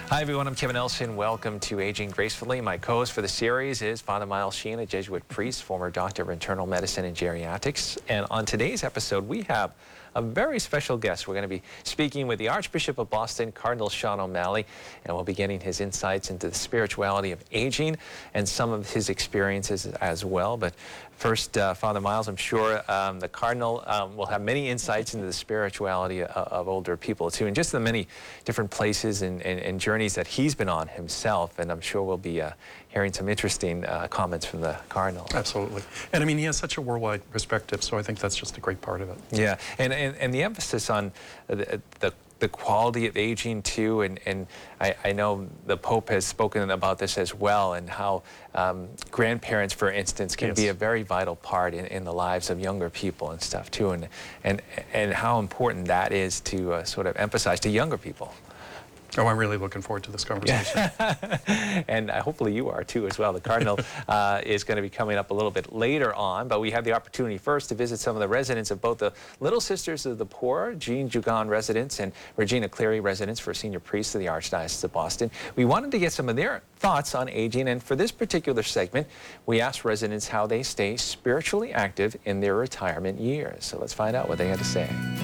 Hi everyone, I'm Kevin Elson. Welcome to Aging Gracefully. My co-host for the series is Father Miles Sheehan, a Jesuit priest, former doctor of internal medicine and geriatrics. And on today's episode, we have a very special guest. We're going to be speaking with the Archbishop of Boston, Cardinal Sean O'Malley, and we'll be getting his insights into the spirituality of aging and some of his experiences as well. But first, Father Miles, I'm sure the Cardinal will have many insights into the spirituality of older people too, and just the many different places and journeys that he's been on himself. And I'm sure we'll be hearing some interesting comments from the Cardinal. Absolutely. And I mean, he has such a worldwide perspective, so I think that's just a great part of it. Yeah, and the emphasis on the quality of aging too, and I know the Pope has spoken about this as well, and how grandparents, for instance, can be a very vital part in the lives of younger people and stuff too, and how important that is to sort of emphasize to younger people. Oh, I'm really looking forward to this conversation. And hopefully you are too as well. The Cardinal is going to be coming up a little bit later on, but we have the opportunity first to visit some of the residents of both the Little Sisters of the Poor, Jean Jugan residents, and Regina Cleary residents for senior priests of the Archdiocese of Boston. We wanted to get some of their thoughts on aging, and for this particular segment, we asked residents how they stay spiritually active in their retirement years. So let's find out what they had to say.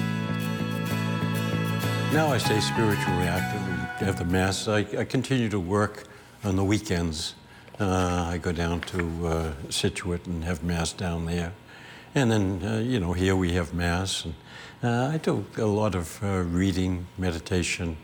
Now I stay spiritually active. We have the Mass. I continue to work on the weekends. I go down to Scituate and have Mass down there. And then, you know, here we have Mass. And I do a lot of reading, meditation,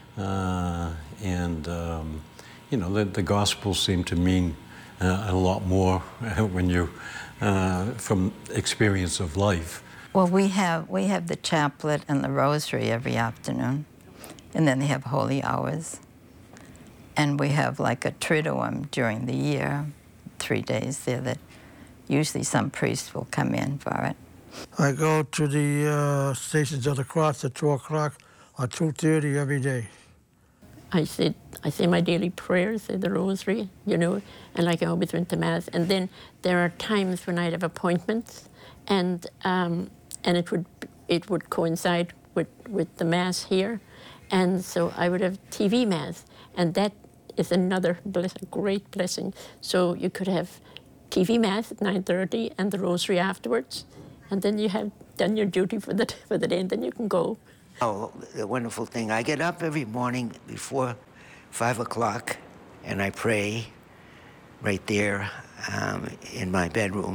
and, you know, the Gospels seem to mean a lot more when you, from experience of life. Well, we have the chaplet and the rosary every afternoon, and then they have holy hours. And we have like a triduum during the year, 3 days there that usually some priest will come in for it. I go to the Stations of the Cross at 2 o'clock or 2:30 every day. I say my daily prayers, say the rosary, you know, and like I always went to Mass. And then there are times when I'd have appointments, and it would coincide with the Mass here, and so I would have TV Mass, and that is another great blessing. So you could have TV Mass at 9:30 and the Rosary afterwards, and then you have done your duty for the day, and then you can go. Oh, the wonderful thing! I get up every morning before 5 o'clock, and I pray right there in my bedroom.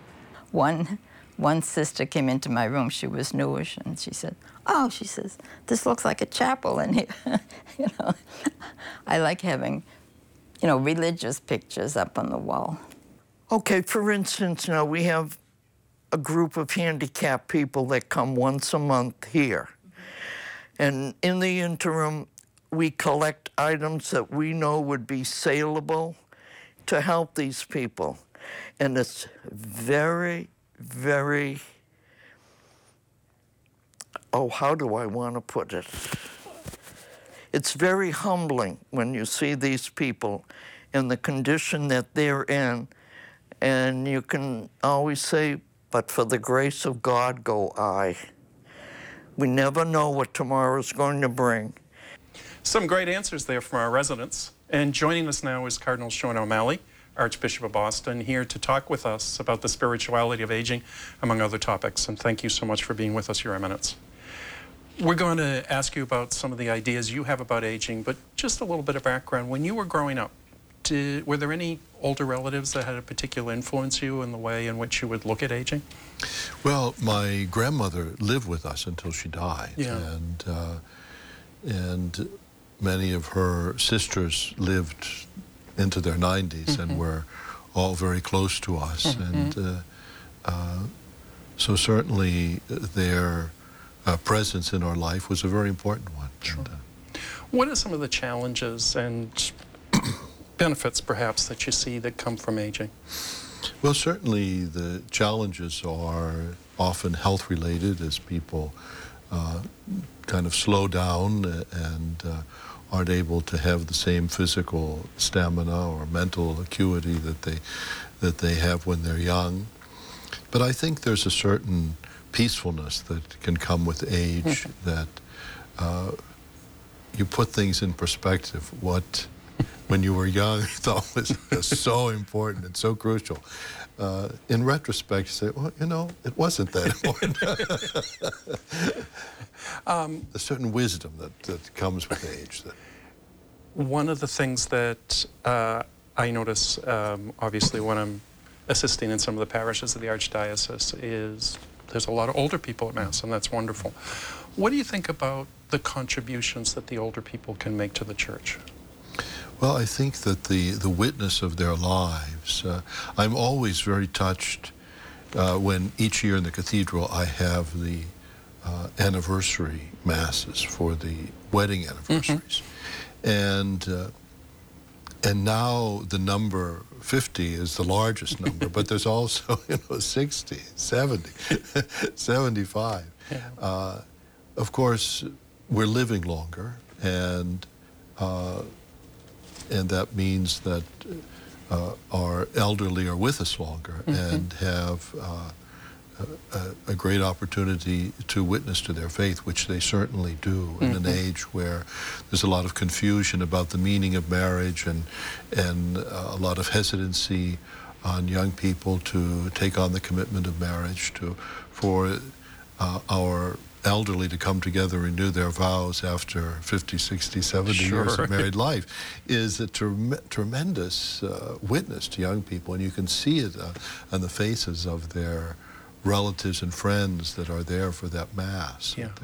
One sister came into my room. She was newish, and she said, "Oh," she says, "this looks like a chapel in here." You know, I like having, you know, religious pictures up on the wall. Okay, for instance, now we have a group of handicapped people that come once a month here. And in the interim, we collect items that we know would be saleable to help these people. And it's very, very, how do I want to put it? It's very humbling when you see these people in the condition that they're in, and you can always say, "But for the grace of God go I." We never know what tomorrow's going to bring. Some great answers there from our residents. And joining us now is Cardinal Sean O'Malley, Archbishop of Boston, here to talk with us about the spirituality of aging, among other topics. And thank you so much for being with us, Your Eminence. We're going to ask you about some of the ideas you have about aging, but just a little bit of background. When you were growing up, were there any older relatives that had a particular influence you in the way in which you would look at aging? Well, my grandmother lived with us until she died, and many of her sisters lived into their 90s and were all very close to us, and so certainly their presence in our life was a very important one. Sure. What are some of the challenges and benefits, perhaps, that you see that come from aging? Well, certainly the challenges are often health-related, as people kind of slow down and aren't able to have the same physical stamina or mental acuity that they have when they're young. But I think there's a certain peacefulness that can come with age that you put things in perspective. What, when you were young, you thought was so important and so crucial. In retrospect, you say, well, you know, it wasn't that important. A certain wisdom that comes with age. One of the things that I notice, obviously, when I'm assisting in some of the parishes of the Archdiocese is there's a lot of older people at Mass, and that's wonderful. What do you think about the contributions that the older people can make to the Church? Well, I think that the witness of their lives, I'm always very touched when each year in the cathedral I have the anniversary masses for the wedding anniversaries. And now the number 50 is the largest number, but there's also, 60, 70, 75. Yeah. Of course, we're living longer, and that means that our elderly are with us longer and have a great opportunity to witness to their faith, which they certainly do in an age where there's a lot of confusion about the meaning of marriage and a lot of hesitancy on young people to take on the commitment of marriage, for our elderly to come together and renew their vows after 50, 60, 70 years of married life is a tremendous witness to young people, and you can see it on the faces of their relatives and friends that are there for that Mass. Yeah.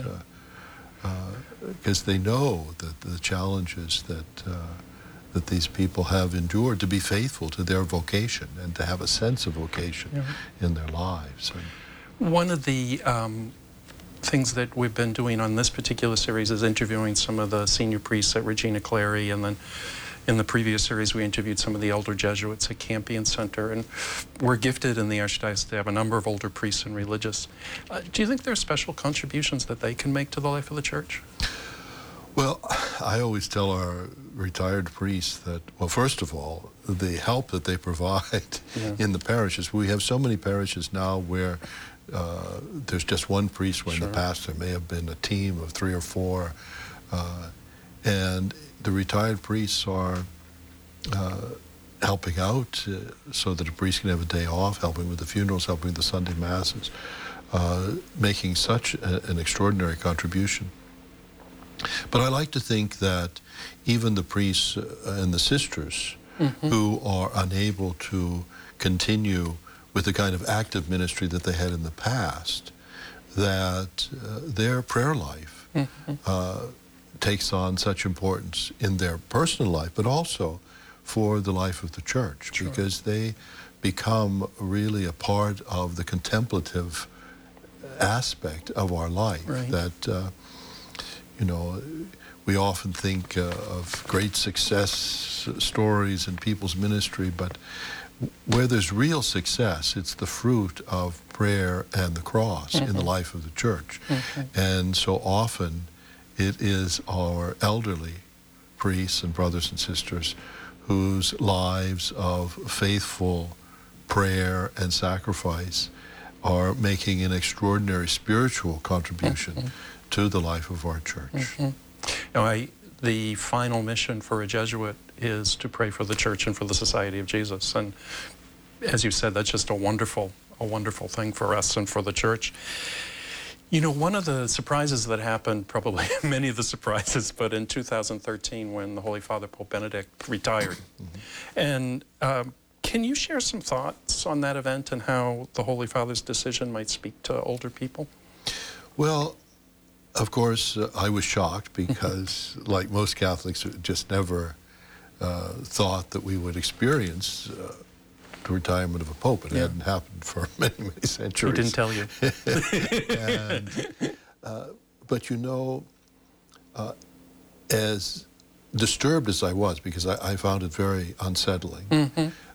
Because they know that the challenges that these people have endured to be faithful to their vocation and to have a sense of vocation in their lives. One of the things that we've been doing on this particular series is interviewing some of the senior priests at Regina Coeli, and then in the previous series we interviewed some of the elder Jesuits at Campion Center, and we're gifted in the Archdiocese to have a number of older priests and religious. Do you think there are special contributions that they can make to the life of the Church? Well, I always tell our retired priests that, well, first of all, the help that they provide in the parishes. We have so many parishes now where there's just one priest, when in the past there may have been a team of 3 or 4, and the retired priests are helping out so that a priest can have a day off, helping with the funerals, helping with the Sunday Masses, making such an extraordinary contribution. But I like to think that even the priests and the sisters who are unable to continue with the kind of active ministry that they had in the past, that their prayer life takes on such importance in their personal life, but also for the life of the Church, because they become really a part of the contemplative aspect of our life. That, we often think of great success stories in people's ministry, but where there's real success, it's the fruit of prayer and the cross in the life of the Church. And so often it is our elderly priests and brothers and sisters whose lives of faithful prayer and sacrifice are making an extraordinary spiritual contribution to the life of our Church. Now, the final mission for a Jesuit is to pray for the Church and for the Society of Jesus. And as you said, that's just a wonderful thing for us and for the Church. You know, one of the surprises that happened, probably many of the surprises, but in 2013 when the Holy Father Pope Benedict retired. And can you share some thoughts on that event and how the Holy Father's decision might speak to older people? Well, of course, I was shocked because, like most Catholics, just never thought that we would experience the retirement of a pope. It hadn't happened for many, many centuries. He didn't tell you. But as disturbed as I was, because I found it very unsettling,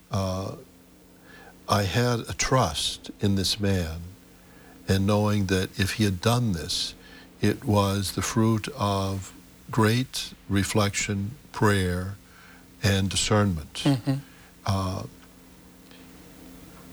I had a trust in this man, and knowing that if he had done this, it was the fruit of great reflection, prayer, and discernment.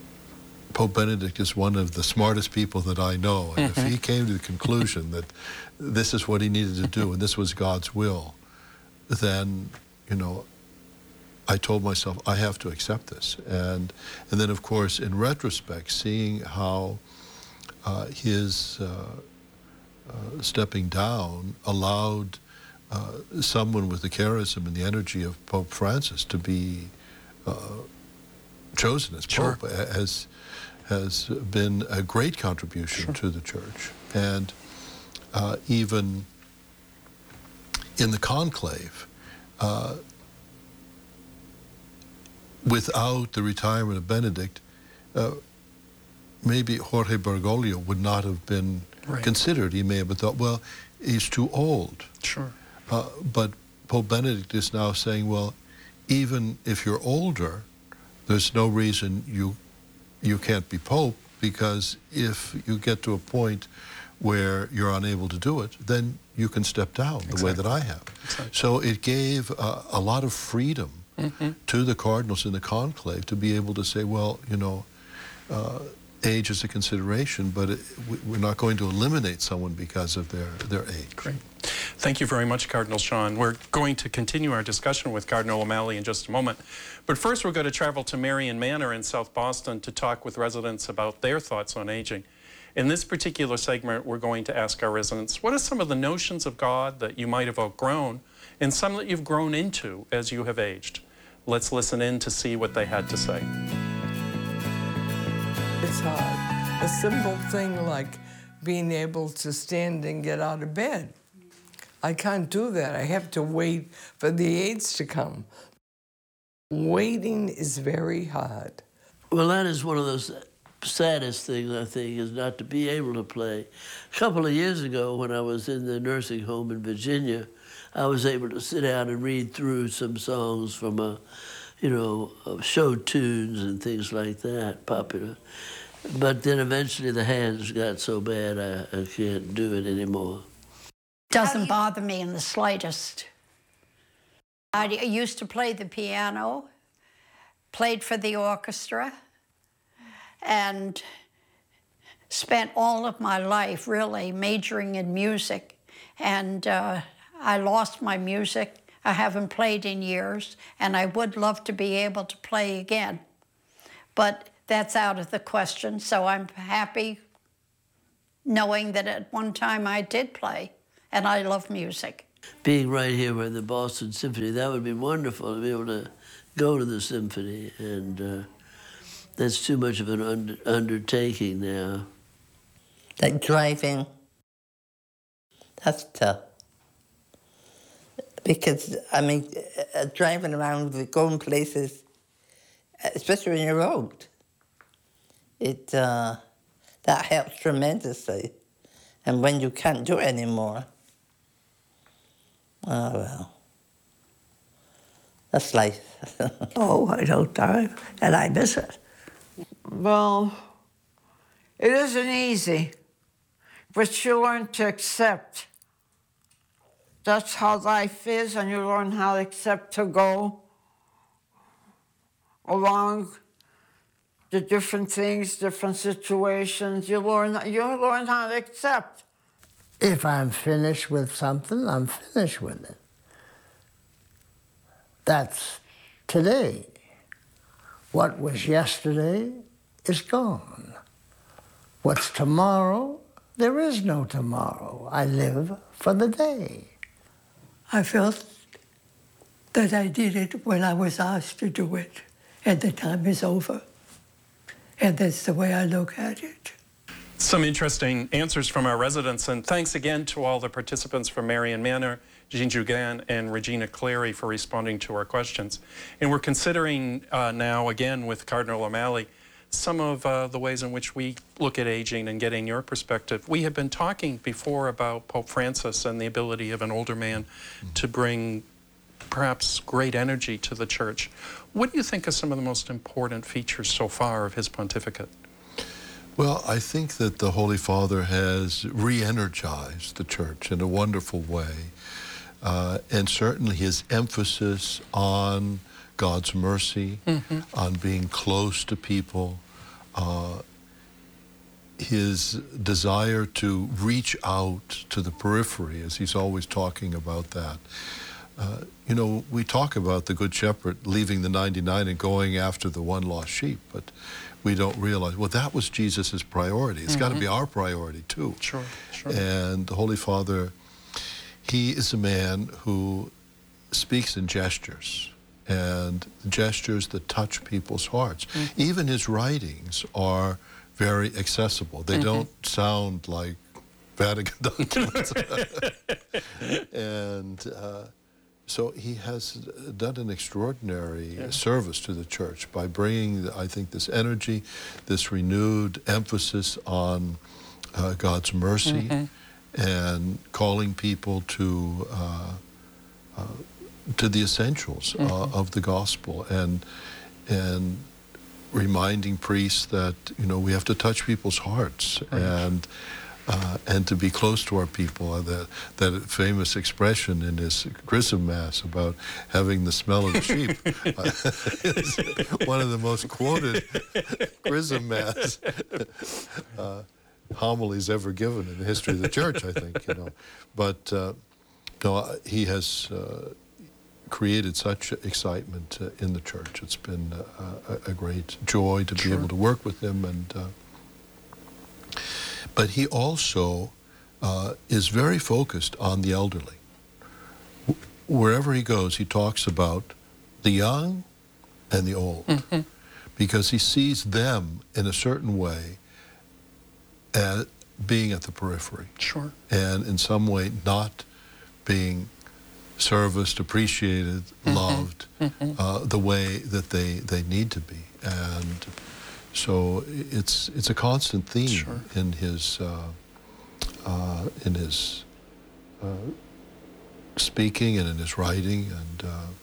Pope Benedict is one of the smartest people that I know, and if he came to the conclusion this is what he needed to do and this was God's will, then, you know, I told myself, I have to accept this. And then, of course, in retrospect, seeing how his stepping down allowed someone with the charism and the energy of Pope Francis to be chosen as Pope has been a great contribution to the Church. And even in the conclave, without the retirement of Benedict, maybe Jorge Bergoglio would not have been considered. He may have thought, well, he's too old. Sure. But Pope Benedict is now saying, well, even if you're older, there's no reason you can't be Pope, because if you get to a point where you're unable to do it, then you can step down the way that I have. So it gave a lot of freedom to the cardinals in the conclave to be able to say, well, you know, age is a consideration, but we're not going to eliminate someone because of their age. Great. Thank you very much, Cardinal Sean. We're going to continue our discussion with Cardinal O'Malley in just a moment. But first, we're going to travel to Marion Manor in South Boston to talk with residents about their thoughts on aging. In this particular segment, we're going to ask our residents, what are some of the notions of God that you might have outgrown and some that you've grown into as you have aged? Let's listen in to see what they had to say. It's hard. A simple thing like being able to stand and get out of bed. I can't do that. I have to wait for the aides to come. Waiting is very hard. Well, that is one of those saddest things, I think, is not to be able to play. A couple of years ago, when I was in the nursing home in Virginia, I was able to sit down and read through some songs from show tunes and things like that, popular. But then eventually the hands got so bad I can't do it anymore. Doesn't bother me in the slightest. I used to play the piano, played for the orchestra, and spent all of my life really majoring in music. And I lost my music. I haven't played in years, and I would love to be able to play again. But that's out of the question, so I'm happy knowing that at one time I did play, and I love music. Being right here with the Boston Symphony, that would be wonderful to be able to go to the symphony, and that's too much of an undertaking now. Like driving, that's tough. Because, I mean, driving around, going places, especially when you're old, that helps tremendously. And when you can't do it anymore, oh, well, that's life. Oh, I don't drive, and I miss it. Well, it isn't easy, but you learn to accept. That's how life is, and you learn how to accept to go along the different things, different situations. You learn how to accept. If I'm finished with something, I'm finished with it. That's today. What was yesterday is gone. What's tomorrow? There is no tomorrow. I live for the day. I felt that I did it when I was asked to do it, and the time is over. And that's the way I look at it. Some interesting answers from our residents, and thanks again to all the participants from Marion Manor, Jean Jugan and Regina Clary for responding to our questions. And we're considering now, again with Cardinal O'Malley, some of the ways in which we look at aging and getting your perspective. We have been talking before about Pope Francis and the ability of an older man to bring perhaps great energy to the Church. What do you think are some of the most important features so far of his pontificate? Well, I think that the Holy Father has re-energized the Church in a wonderful way. And certainly his emphasis on God's mercy, on being close to people, his desire to reach out to the periphery, as he's always talking about that. You know, we talk about the Good Shepherd leaving the 99 and going after the one lost sheep, but we don't realize, well, that was Jesus's priority. It's got to be our priority too. Sure, sure. And the Holy Father, he is a man who speaks in gestures, and gestures that touch people's hearts. Even his writings are very accessible. They don't sound like Vatican documents. And so he has done an extraordinary service to the church by bringing, I think, this energy, this renewed emphasis on God's mercy, and calling people to the essentials of the gospel, and reminding priests that, you know, we have to touch people's hearts, and to be close to our people. That famous expression in his Chrism Mass about having the smell of the sheep is one of the most quoted Chrism Mass homilies ever given in the history of the church, I think. You know, but no, he has created such excitement in the church. It's been a great joy to be able to work with him, and but he also is very focused on the elderly. Wherever he goes, he talks about the young and the old, because he sees them in a certain way as being at the periphery. Sure. And in some way not being serviced, appreciated, loved the way that they need to be. And so it's a constant theme in his speaking and in his writing. And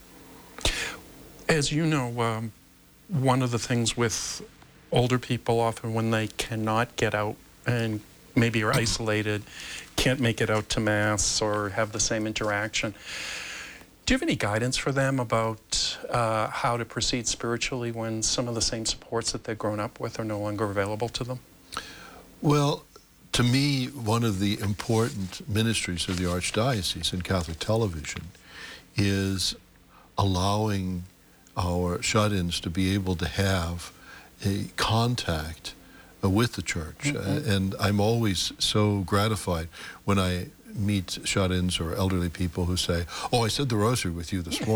as you know, one of the things with older people, often when they cannot get out and maybe are isolated, can't make it out to Mass or have the same interaction, do you have any guidance for them about how to proceed spiritually when some of the same supports that they've grown up with are no longer available to them? Well, to me, one of the important ministries of the Archdiocese in Catholic television is allowing our shut-ins to be able to have a contact with the church. And I'm always so gratified when I meet shut-ins or elderly people who say, oh, I said the rosary with you this morning.